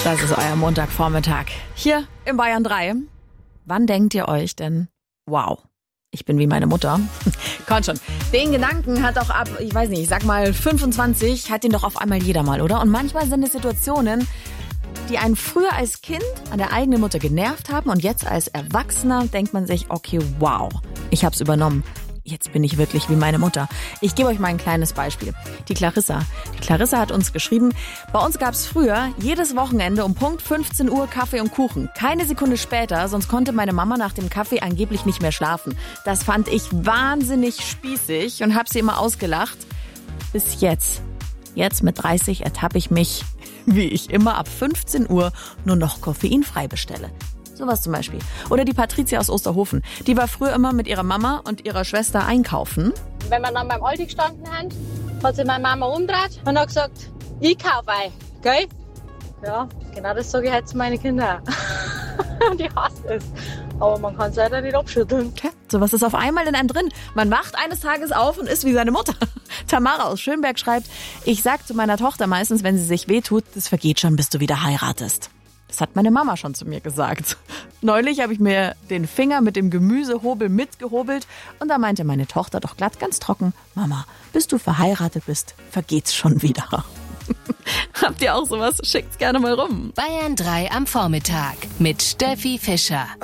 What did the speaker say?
Das ist euer Montagvormittag hier im Bayern 3. Wann denkt ihr euch denn, wow, ich bin wie meine Mutter? Kommt schon. Den Gedanken hat auch ab, ich weiß nicht, ich sag mal 25, hat den doch auf einmal jeder mal, oder? Und manchmal sind es Situationen, die einen früher als Kind an der eigenen Mutter genervt haben und jetzt als Erwachsener denkt man sich, okay, wow, ich hab's übernommen. Jetzt bin ich wirklich wie meine Mutter. Ich gebe euch mal ein kleines Beispiel. Die Clarissa hat uns geschrieben, bei uns gab's früher jedes Wochenende um Punkt 15 Uhr Kaffee und Kuchen. Keine Sekunde später, sonst konnte meine Mama nach dem Kaffee angeblich nicht mehr schlafen. Das fand ich wahnsinnig spießig und hab sie immer ausgelacht. Bis jetzt. Jetzt mit 30 ertappe ich mich, wie ich immer ab 15 Uhr nur noch koffeinfrei bestelle. Sowas zum Beispiel. Oder die Patricia aus Osterhofen. Die war früher immer mit ihrer Mama und ihrer Schwester einkaufen. Wenn wir dann beim Aldi gestanden haben, hat sich meine Mama umgedreht und hat gesagt, ich kaufe ein, gell? Ja, genau das sage ich heute zu meinen Kindern. Und ich hasse es. Aber man kann es leider nicht abschütteln. Okay. Sowas ist auf einmal in einem drin. Man wacht eines Tages auf und ist wie seine Mutter. Tamara aus Schönberg schreibt, ich sag zu meiner Tochter meistens, wenn sie sich wehtut, das vergeht schon, bis du wieder heiratest. Das hat meine Mama schon zu mir gesagt. Neulich habe ich mir den Finger mit dem Gemüsehobel mitgehobelt und da meinte meine Tochter doch glatt ganz trocken, Mama, bis du verheiratet bist, vergeht's schon wieder. Habt ihr auch sowas? Schickt's gerne mal rum. Bayern 3 am Vormittag mit Steffi Fischer.